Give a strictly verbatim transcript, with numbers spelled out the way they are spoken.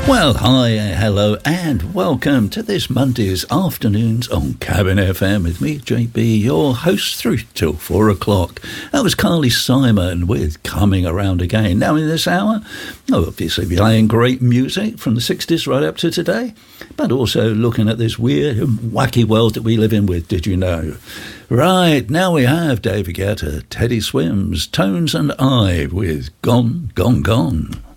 Well, hi, hello, and welcome to this Monday's Afternoons on Cabin F M with me, J B, your host through till four o'clock. That was Carly Simon with Coming Around Again. Now, in this hour, I'll obviously be playing great music from the sixties right up to today, but also looking at this weird and wacky world that we live in with Did You Know? Right, now we have David Guetta, Teddy Swims, Tones and I with Gone, Gone, Gone.